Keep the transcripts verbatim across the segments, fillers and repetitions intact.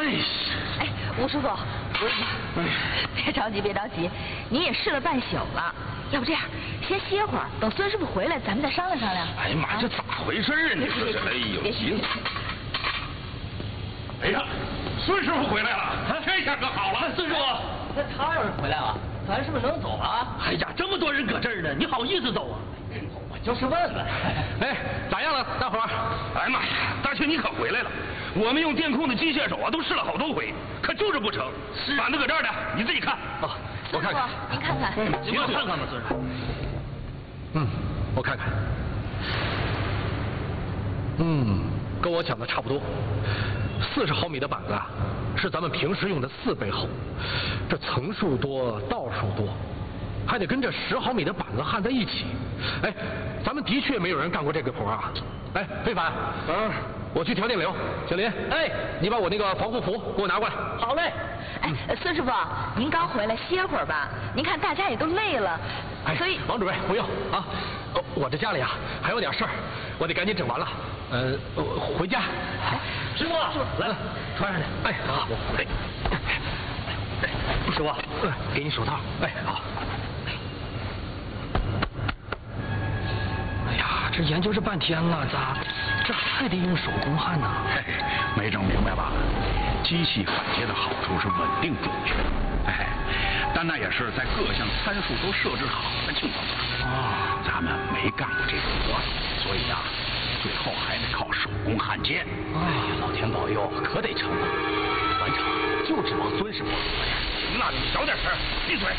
哎呀， 哎，吴师傅，吴师傅，别着急，别着急，你也试了半宿了，要不这样，先歇会儿，等孙师傅回来，咱们再商量商量。 哎呀妈呀，这咋回事啊？你说这，哎呦，行。哎呀，孙师傅回来了，这下可好了。 孙师傅，那他要是回来了，咱是不是能走了？ 哎呀，这么多人搁这儿呢，你好意思走啊？ 我就是问问。 哎，咋样了，大伙儿？ 哎呀妈呀，大庆你可回来了！我们用电控的机械手啊，都试了好多回，可就是不成。板子搁这儿呢，你自己看。 啊，我看看。 您看看。 嗯，你给我看看吧，孙师傅。 嗯，我看看。嗯，跟我讲的差不多。四十毫米的板子啊，是咱们平时用的四倍厚，这层数多，道数多，还得跟这十毫米的板子焊在一起。哎，咱们的确没有人干过这个活啊。哎，非凡，嗯，我去调电流。小林，哎，你把我那个防护服给我拿过来。 好嘞。 哎，孙师傅，您刚回来，歇会儿吧。您看大家也都累了，所以王主任不用啊，我这家里啊还有点事儿，我得赶紧整完了。呃，回家。 师傅，来，穿上去。 哎，好，哎， 师傅，给你手套。 哎，好。哎呀，这研究这半天了，咋这还得用手工焊呢？ 嘿，没整明白吧？机器焊接的好处是稳定准确，哎，但那也是在各项参数都设置好的情况下。啊，咱们没干过这种活，所以啊，最后还得靠手工焊接。 哎呀，老天保佑，可得成啊！完成就指望孙师傅了。 行了，你小点声，闭嘴。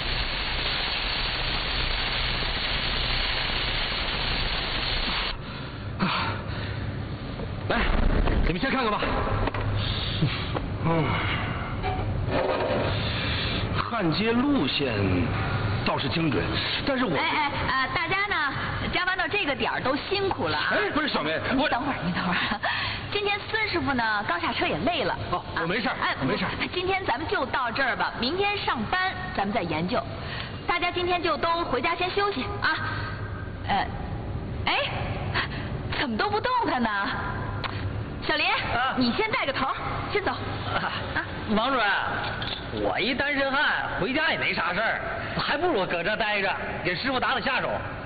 啊，来，你们先看看吧。 嗯，焊接路线倒是精准，但是我…… 哎哎啊，大家呢加班到这个点儿都辛苦了啊！ 哎，不是小梅，我等会儿，你等会儿。今天孙师傅呢刚下车也累了。 哦，我没事， 哎， 我没事。 今天咱们就到这儿吧，明天上班咱们再研究。大家今天就都回家先休息啊。呃，哎，怎么都不动弹呢？小林，啊、你先带个头，先走。 啊，王主任，我一单身汉，回家也没啥事儿，还不如搁这待着，给师傅打打下手。